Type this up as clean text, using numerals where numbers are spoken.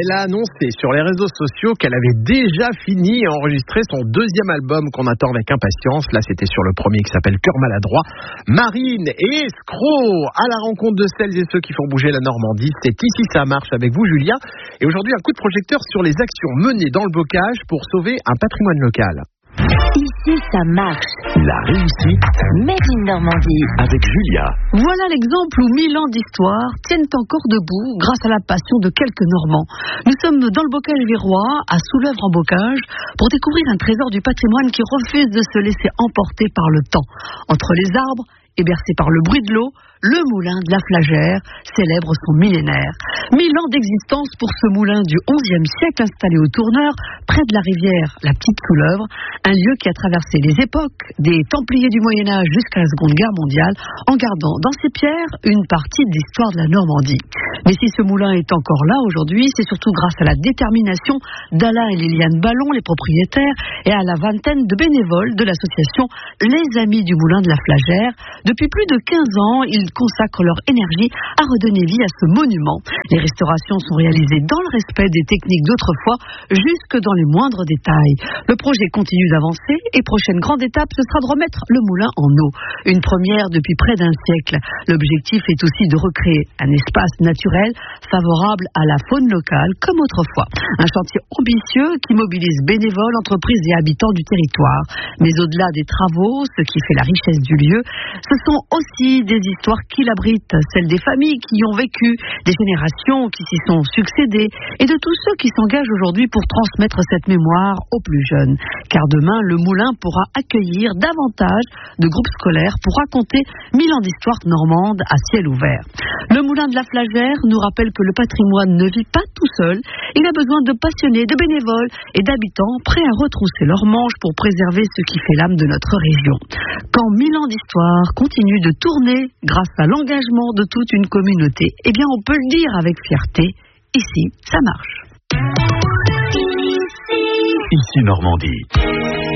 elle a annoncé sur les réseaux sociaux qu'elle avait déjà fini et enregistré son deuxième album qu'on attend avec impatience. Là, c'était sur le premier qui s'appelle Cœur maladroit. Marine et Escroc, à la rencontre de celles et ceux qui font bouger la Normandie. C'est Ici ça marche avec vous, Julia. Et aujourd'hui, un coup de projecteur sur les actions menées dans le bocage pour sauver un patrimoine local. Ici ça marche. La réussite Made in Normandie. avec Julia. Voilà l'exemple où 1000 ans d'histoire tiennent encore debout grâce à la passion de quelques Normands. Nous sommes dans le bocage virois, à Soulœuvre en Bocage, pour découvrir un trésor du patrimoine qui refuse de se laisser emporter par le temps. Entre les arbres et bercé par le bruit de l'eau, le moulin de la Flagère célèbre son millénaire. 1000 ans d'existence pour ce moulin du XIe siècle installé au Tourneur, près de la rivière la Petite Soulœuvre, un lieu qui a traversé les époques, des Templiers du Moyen-Âge jusqu'à la Seconde Guerre mondiale, en gardant dans ses pierres une partie de l'histoire de la Normandie. Mais si ce moulin est encore là aujourd'hui, c'est surtout grâce à la détermination d'Alain et Liliane Ballon, les propriétaires, et à la vingtaine de bénévoles de l'association Les Amis du Moulin de la Flagère. Depuis plus de 15 ans, ils consacrent leur énergie à redonner vie à ce monument. Les restaurations sont réalisées dans le respect des techniques d'autrefois, jusque dans les moindres détails. Le projet continue d'avancer et prochaine grande étape, ce sera de remettre le moulin en eau. Une première depuis près d'un siècle. L'objectif est aussi de recréer un espace naturel favorable à la faune locale comme autrefois. Un chantier ambitieux qui mobilise bénévoles, entreprises et habitants du territoire. Mais au-delà des travaux, ce qui fait la richesse du lieu, ce sont aussi des histoires qui l'abritent, celles des familles qui y ont vécu, des générations qui s'y sont succédées et de tous ceux qui s'engagent aujourd'hui pour transmettre cette mémoire aux plus jeunes. Car demain, le moulin pourra accueillir davantage de groupes scolaires pour raconter 1000 ans d'histoire normande à ciel ouvert. Le moulin de la Flagère nous rappelle que le patrimoine ne vit pas tout seul. Il a besoin de passionnés, de bénévoles et d'habitants prêts à retrousser leurs manches pour préserver ce qui fait l'âme de notre région. Quand 1000 ans d'histoire continuent de tourner grâce à l'engagement de toute une communauté, eh bien on peut le dire avec fierté, ici ça marche. Ici Normandie.